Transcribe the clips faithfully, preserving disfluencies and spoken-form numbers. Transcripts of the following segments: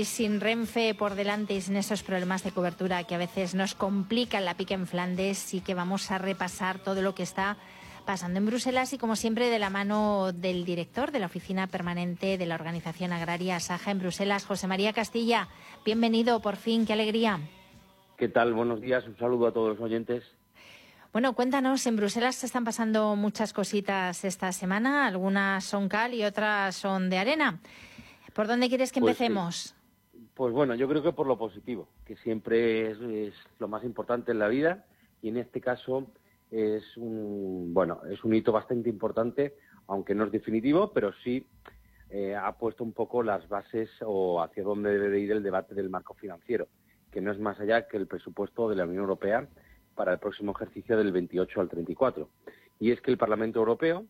Y sin Renfe por delante y sin esos problemas de cobertura que a veces nos complican la pica en Flandes, sí que vamos a repasar todo lo que está pasando en Bruselas y, como siempre, de la mano del director de la Oficina Permanente de la Organización Agraria Saja en Bruselas, José María Castilla. Bienvenido, por fin, qué alegría. ¿Qué tal? Buenos días, un saludo a todos los oyentes. Bueno, cuéntanos, en Bruselas se están pasando muchas cositas esta semana, algunas son cal y otras son de arena. ¿Por dónde quieres que Pues empecemos? Sí. Pues bueno, yo creo que por lo positivo, que siempre es, es lo más importante en la vida, y en este caso es un bueno es un hito bastante importante, aunque no es definitivo, pero sí eh, ha puesto un poco las bases o hacia dónde debe de ir el debate del marco financiero, que no es más allá que el presupuesto de la Unión Europea para el próximo ejercicio del veintiocho al treinta y cuatro. Y es que el Parlamento Europeo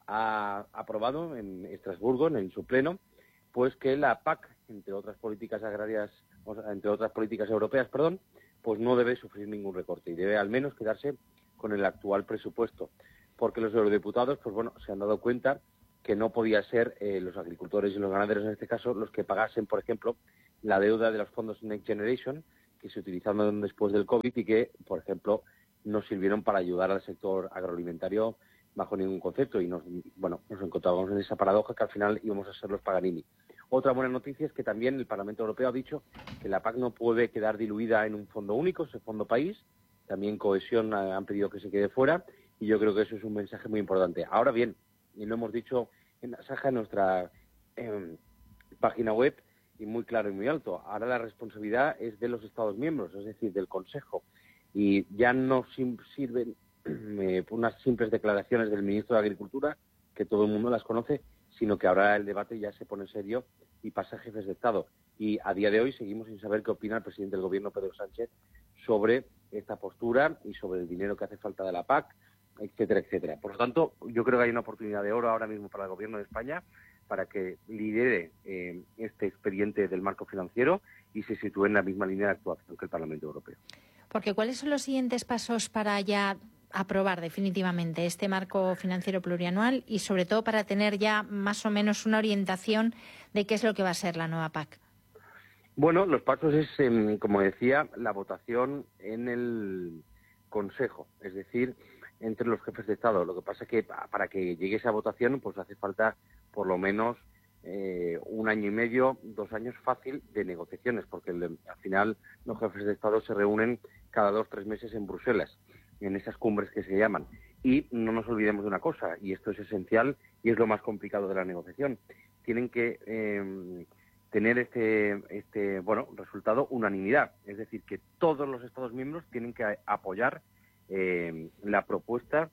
ha aprobado en Estrasburgo, en su pleno, pues que la P A C, entre otras políticas agrarias, o sea, entre otras políticas europeas, perdón, pues no debe sufrir ningún recorte y debe al menos quedarse con el actual presupuesto, porque los eurodiputados, pues bueno, se han dado cuenta que no podía ser eh, los agricultores y los ganaderos, en este caso, los que pagasen, por ejemplo, la deuda de los fondos Next Generation, que se utilizaron después del COVID y que, por ejemplo, no sirvieron para ayudar al sector agroalimentario bajo ningún concepto. Y nos, bueno, nos encontrábamos en esa paradoja que al final íbamos a ser los Paganini. Otra buena noticia es que también el Parlamento Europeo ha dicho que la P A C no puede quedar diluida en un fondo único, ese fondo país. También Cohesión han pedido que se quede fuera, y yo creo que eso es un mensaje muy importante. Ahora bien, y lo hemos dicho en la Saja, en nuestra eh, página web, y muy claro y muy alto, ahora la responsabilidad es de los Estados miembros, es decir, del Consejo. Y ya no sirven eh, unas simples declaraciones del ministro de Agricultura, que todo el mundo las conoce, sino que ahora el debate ya se pone serio y pasa a jefes de Estado. Y a día de hoy seguimos sin saber qué opina el presidente del Gobierno, Pedro Sánchez, sobre esta postura y sobre el dinero que hace falta de la P A C, etcétera, etcétera. Por lo tanto, yo creo que hay una oportunidad de oro ahora mismo para el Gobierno de España para que lidere eh, este expediente del marco financiero y se sitúe en la misma línea de actuación que el Parlamento Europeo. Porque ¿cuáles son los siguientes pasos para ya aprobar definitivamente este marco financiero plurianual y, sobre todo, para tener ya más o menos una orientación de qué es lo que va a ser la nueva P A C? Bueno, los pasos es, eh, como decía, la votación en el Consejo, es decir, entre los jefes de Estado. Lo que pasa es que para que llegue esa votación, pues hace falta por lo menos eh, un año y medio, dos años fácil de negociaciones, porque el, al final los jefes de Estado se reúnen cada dos, tres meses en Bruselas, en esas cumbres que se llaman. Y no nos olvidemos de una cosa, y esto es esencial y es lo más complicado de la negociación. Tienen que eh, tener este, este bueno resultado unanimidad, es decir, que todos los Estados miembros tienen que apoyar eh, la propuesta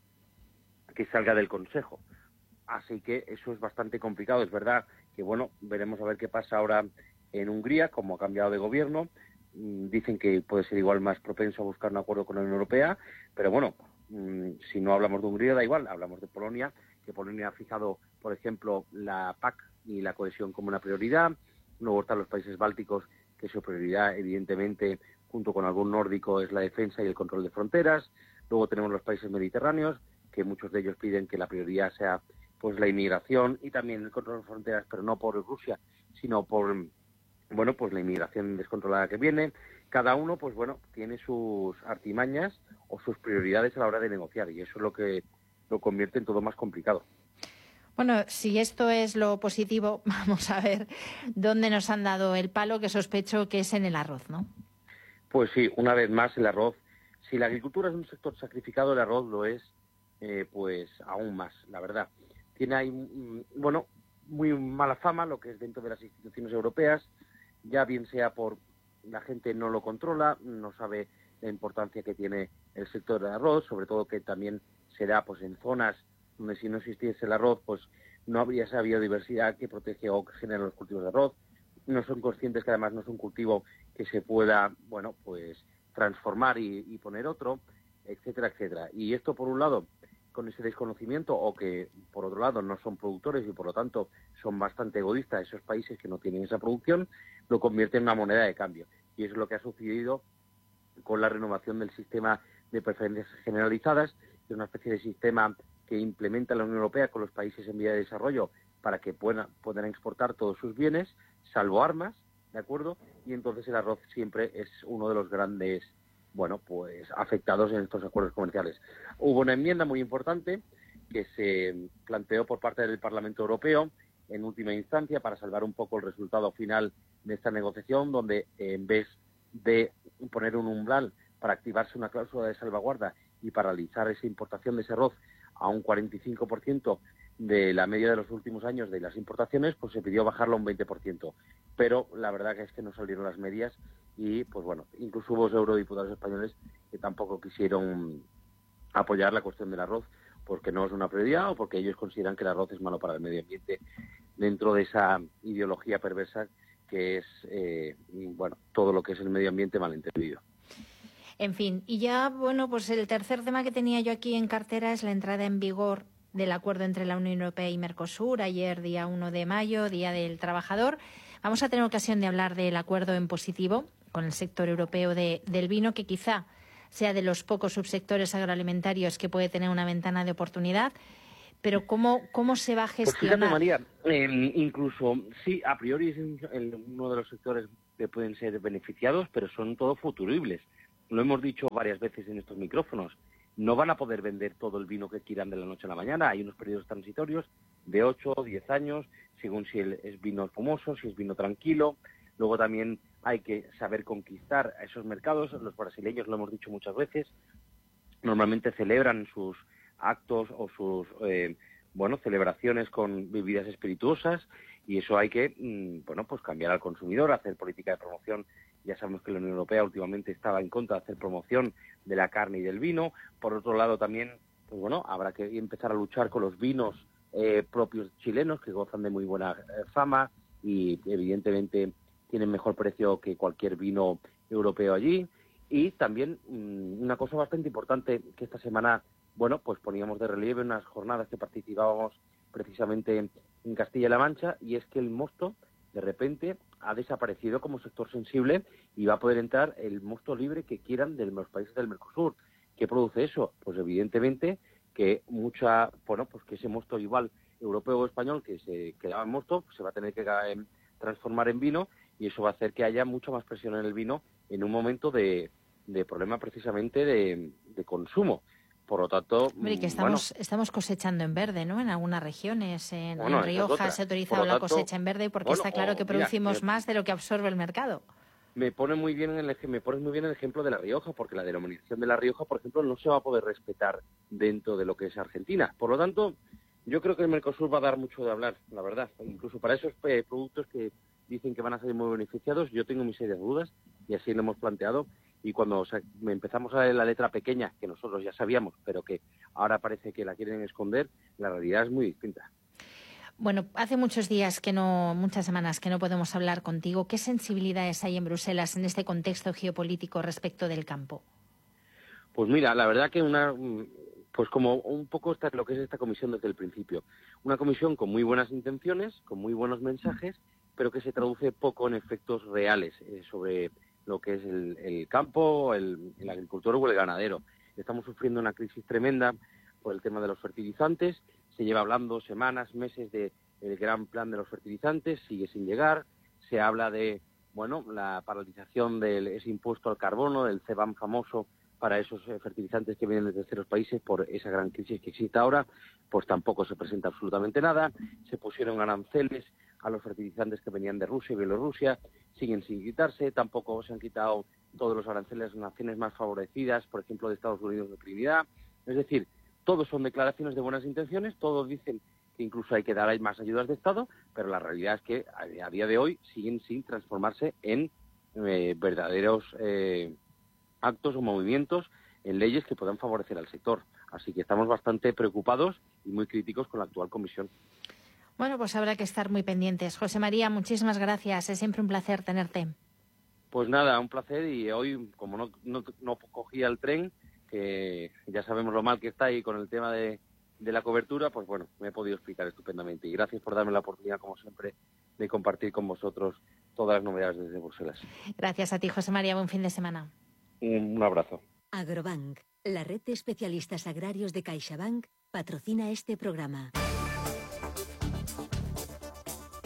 que salga del Consejo. Así que eso es bastante complicado. Es verdad que, bueno, veremos a ver qué pasa ahora en Hungría, como ha cambiado de gobierno. Dicen que puede ser igual más propenso a buscar un acuerdo con la Unión Europea, pero bueno, si no hablamos de Hungría da igual, hablamos de Polonia, que Polonia ha fijado, por ejemplo, la P A C y la cohesión como una prioridad. Luego están los países bálticos, que su prioridad, evidentemente, junto con algún nórdico, es la defensa y el control de fronteras. Luego tenemos los países mediterráneos, que muchos de ellos piden que la prioridad sea pues la inmigración y también el control de fronteras, pero no por Rusia, sino por bueno pues la inmigración descontrolada que viene. Cada uno pues bueno tiene sus artimañas o sus prioridades a la hora de negociar, y eso es lo que lo convierte en todo más complicado. Bueno, si esto es lo positivo, vamos a ver dónde nos han dado el palo, que sospecho que es en el arroz, ¿no? Pues sí, una vez más el arroz. Si la agricultura es un sector sacrificado, el arroz lo es eh, pues aún más, la verdad. Tiene ahí, bueno, muy mala fama lo que es dentro de las instituciones europeas, ya bien sea por la gente no lo controla, no sabe la importancia que tiene el sector del arroz, sobre todo que también se da pues en zonas donde si no existiese el arroz, pues no habría esa biodiversidad que protege o que genera los cultivos de arroz. No son conscientes que además no es un cultivo que se pueda, bueno, pues transformar y, y poner otro, etcétera, etcétera. Y esto, por un lado, con ese desconocimiento, o que, por otro lado, no son productores y, por lo tanto, son bastante egoístas esos países que no tienen esa producción, lo convierte en una moneda de cambio. Y eso es lo que ha sucedido con la renovación del sistema de preferencias generalizadas, que es una especie de sistema que implementa la Unión Europea con los países en vía de desarrollo para que puedan, puedan exportar todos sus bienes, salvo armas, ¿de acuerdo? Y entonces el arroz siempre es uno de los grandes, bueno, pues afectados en estos acuerdos comerciales. Hubo una enmienda muy importante que se planteó por parte del Parlamento Europeo en última instancia para salvar un poco el resultado final de esta negociación, donde eh, en vez de poner un umbral para activarse una cláusula de salvaguarda y paralizar esa importación de ese arroz a un cuarenta y cinco por ciento de la media de los últimos años de las importaciones, pues se pidió bajarlo a un veinte por ciento. Pero la verdad que es que no salieron las medias y, pues bueno, incluso hubo eurodiputados españoles que tampoco quisieron apoyar la cuestión del arroz porque no es una prioridad o porque ellos consideran que el arroz es malo para el medio ambiente dentro de esa ideología perversa que es, eh, bueno, todo lo que es el medio ambiente malentendido. En fin, y ya, bueno, pues el tercer tema que tenía yo aquí en cartera es la entrada en vigor del acuerdo entre la Unión Europea y Mercosur, ayer día uno de mayo, Día del Trabajador. Vamos a tener ocasión de hablar del acuerdo en positivo con el sector europeo de, del vino, que quizá sea de los pocos subsectores agroalimentarios que puede tener una ventana de oportunidad. Pero ¿cómo, cómo se va a gestionar? Pues fíjate, María, eh, incluso, sí, a priori es uno de los sectores que pueden ser beneficiados, pero son todos futuribles. Lo hemos dicho varias veces en estos micrófonos. No van a poder vender todo el vino que quieran de la noche a la mañana. Hay unos periodos transitorios de ocho o diez años, según si es vino espumoso, si es vino tranquilo. Luego también hay que saber conquistar a esos mercados. Los brasileños, lo hemos dicho muchas veces, normalmente celebran sus actos o sus eh, bueno celebraciones con bebidas espirituosas y eso hay que mmm, bueno pues cambiar al consumidor, hacer política de promoción. Ya sabemos que la Unión Europea últimamente estaba en contra de hacer promoción de la carne y del vino. Por otro lado también pues bueno habrá que empezar a luchar con los vinos eh, propios chilenos que gozan de muy buena eh, fama y evidentemente tienen mejor precio que cualquier vino europeo allí. Y también mmm, una cosa bastante importante que esta semana bueno, pues poníamos de relieve unas jornadas que participábamos precisamente en Castilla-La Mancha, y es que el mosto, de repente, ha desaparecido como sector sensible y va a poder entrar el mosto libre que quieran de los países del Mercosur. ¿Qué produce eso? Pues evidentemente que mucha, bueno, pues que ese mosto igual europeo o español que se quedaba en mosto, pues se va a tener que eh, transformar en vino, y eso va a hacer que haya mucha más presión en el vino en un momento de, de problema precisamente de, de consumo. Por lo tanto, Hombre, y que estamos, bueno, estamos cosechando en verde, ¿no? En algunas regiones, en, bueno, en Rioja es se ha autorizado tanto, la cosecha en verde porque bueno, está claro o, que mira, producimos me, más de lo que absorbe el mercado. Me pone muy bien el me pones muy bien el ejemplo de La Rioja, porque la denominación de La Rioja, por ejemplo, no se va a poder respetar dentro de lo que es Argentina. Por lo tanto, yo creo que el Mercosur va a dar mucho de hablar, la verdad. Incluso para esos eh, productos que dicen que van a ser muy beneficiados, yo tengo mis serias dudas y así lo hemos planteado. Y cuando o sea, empezamos a leer la letra pequeña, que nosotros ya sabíamos, pero que ahora parece que la quieren esconder, la realidad es muy distinta. Bueno, hace muchos días que no, muchas semanas que no podemos hablar contigo. ¿Qué sensibilidades hay en Bruselas en este contexto geopolítico respecto del campo? Pues mira, la verdad que una, pues como un poco esta, lo que es esta comisión desde el principio. Una comisión con muy buenas intenciones, con muy buenos mensajes, pero que se traduce poco en efectos reales eh, sobre lo que es el, el campo, el, el agricultor o el ganadero. Estamos sufriendo una crisis tremenda por el tema de los fertilizantes. Se lleva hablando semanas, meses de el gran plan de los fertilizantes, sigue sin llegar. Se habla de, bueno, la paralización de ese impuesto al carbono, del CBAM famoso, para esos fertilizantes que vienen de terceros países por esa gran crisis que existe ahora. Pues tampoco se presenta absolutamente nada. Se pusieron aranceles a los fertilizantes que venían de Rusia y Bielorrusia, siguen sin quitarse. Tampoco se han quitado todos los aranceles a las naciones más favorecidas, por ejemplo, de Estados Unidos o de Trinidad. Es decir, todos son declaraciones de buenas intenciones, todos dicen que incluso hay que dar más ayudas de Estado, pero la realidad es que a día de hoy siguen sin transformarse en eh, verdaderos eh, actos o movimientos, en leyes que puedan favorecer al sector. Así que estamos bastante preocupados y muy críticos con la actual comisión. Bueno, pues habrá que estar muy pendientes. José María, muchísimas gracias. Es siempre un placer tenerte. Pues nada, un placer, y hoy, como no, no, no cogía el tren, que ya sabemos lo mal que está ahí con el tema de, de la cobertura, pues bueno, me he podido explicar estupendamente. Y gracias por darme la oportunidad, como siempre, de compartir con vosotros todas las novedades desde Bruselas. Gracias a ti, José María. Buen fin de semana. Un, un abrazo. Agrobank, la red de especialistas agrarios de CaixaBank, patrocina este programa.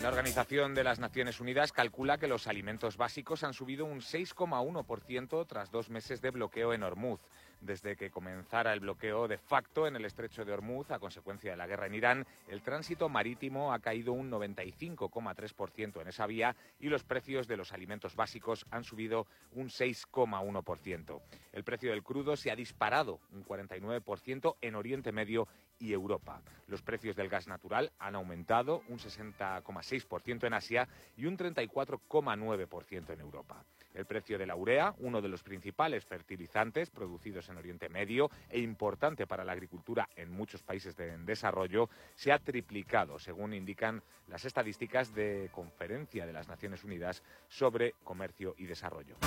La Organización de las Naciones Unidas calcula que los alimentos básicos han subido un seis coma uno por ciento tras dos meses de bloqueo en Hormuz. Desde que comenzara el bloqueo de facto en el estrecho de Hormuz a consecuencia de la guerra en Irán, el tránsito marítimo ha caído un noventa y cinco coma tres por ciento en esa vía y los precios de los alimentos básicos han subido un seis coma uno por ciento. El precio del crudo se ha disparado un cuarenta y nueve por ciento en Oriente Medio y Europa. Los precios del gas natural han aumentado un sesenta coma seis por ciento en Asia y un treinta y cuatro coma nueve por ciento en Europa. El precio de la urea, uno de los principales fertilizantes producidos en Oriente Medio e importante para la agricultura en muchos países de, en desarrollo, se ha triplicado, según indican las estadísticas de Conferencia de las Naciones Unidas sobre Comercio y Desarrollo.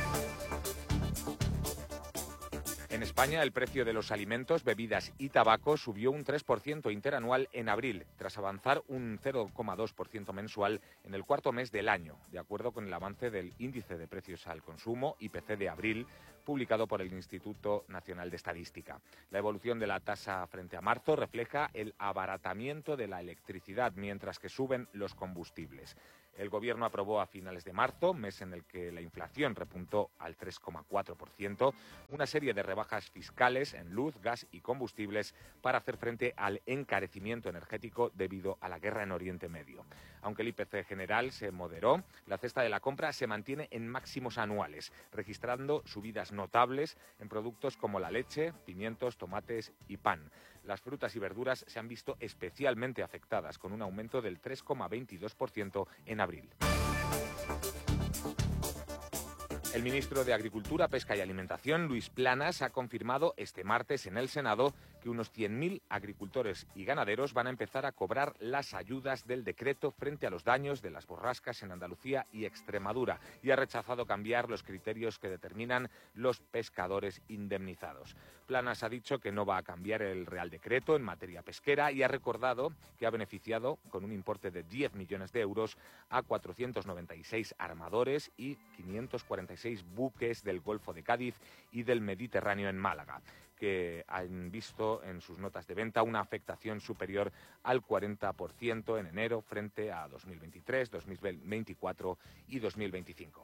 En España, el precio de los alimentos, bebidas y tabaco subió un tres por ciento interanual en abril, tras avanzar un cero coma dos por ciento mensual en el cuarto mes del año, de acuerdo con el avance del Índice de Precios al Consumo, I P C de abril, publicado por el Instituto Nacional de Estadística. La evolución de la tasa frente a marzo refleja el abaratamiento de la electricidad, mientras que suben los combustibles. El Gobierno aprobó a finales de marzo, mes en el que la inflación repuntó al tres coma cuatro por ciento, una serie de rebajas fiscales en luz, gas y combustibles para hacer frente al encarecimiento energético debido a la guerra en Oriente Medio. Aunque el I P C general se moderó, la cesta de la compra se mantiene en máximos anuales, registrando subidas notables en productos como la leche, pimientos, tomates y pan. Las frutas y verduras se han visto especialmente afectadas, con un aumento del tres coma veintidós por ciento en abril. El ministro de Agricultura, Pesca y Alimentación, Luis Planas, ha confirmado este martes en el Senado que unos cien mil agricultores y ganaderos van a empezar a cobrar las ayudas del decreto frente a los daños de las borrascas en Andalucía y Extremadura, y ha rechazado cambiar los criterios que determinan los pescadores indemnizados. Planas ha dicho que no va a cambiar el Real Decreto en materia pesquera y ha recordado que ha beneficiado con un importe de diez millones de euros a cuatrocientos noventa y seis armadores y quinientos cuarenta y seis buques del Golfo de Cádiz y del Mediterráneo en Málaga, que han visto en sus notas de venta una afectación superior al cuarenta por ciento en enero frente a dos mil veintitrés, dos mil veinticuatro y dos mil veinticinco.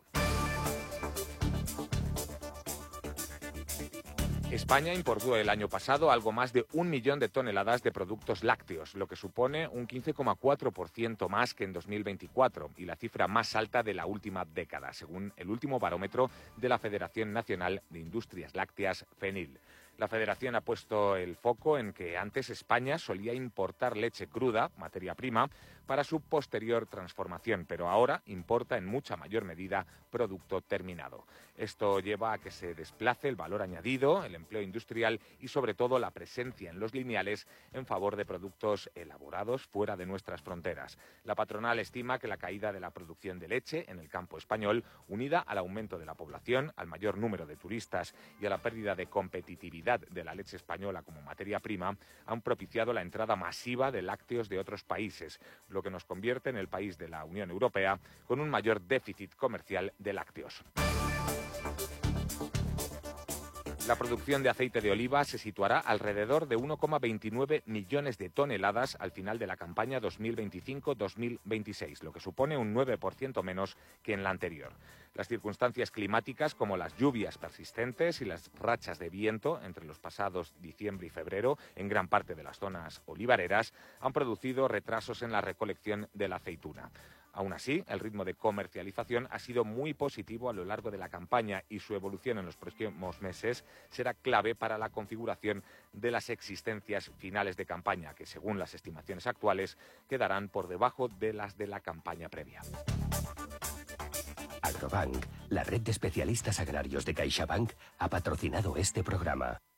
España importó el año pasado algo más de un millón de toneladas de productos lácteos, lo que supone un quince coma cuatro por ciento más que en dos mil veinticuatro y la cifra más alta de la última década, según el último barómetro de la Federación Nacional de Industrias Lácteas, FENIL. La Federación ha puesto el foco en que antes España solía importar leche cruda, materia prima, para su posterior transformación, pero ahora importa en mucha mayor medida producto terminado. Esto lleva a que se desplace el valor añadido, el empleo industrial y sobre todo la presencia en los lineales en favor de productos elaborados fuera de nuestras fronteras. La patronal estima que la caída de la producción de leche en el campo español, unida al aumento de la población, al mayor número de turistas y a la pérdida de competitividad de la leche española como materia prima, han propiciado la entrada masiva de lácteos de otros países, lo que nos convierte en el país de la Unión Europea con un mayor déficit comercial de lácteos. La producción de aceite de oliva se situará alrededor de uno coma veintinueve millones de toneladas al final de la campaña dos mil veinticinco dos mil veintiséis, lo que supone un nueve por ciento menos que en la anterior. Las circunstancias climáticas, como las lluvias persistentes y las rachas de viento entre los pasados diciembre y febrero en gran parte de las zonas olivareras, han producido retrasos en la recolección de la aceituna. Aún así, el ritmo de comercialización ha sido muy positivo a lo largo de la campaña y su evolución en los próximos meses será clave para la configuración de las existencias finales de campaña, que según las estimaciones actuales quedarán por debajo de las de la campaña previa. Agrobank, la red de especialistas agrarios de CaixaBank, ha patrocinado este programa.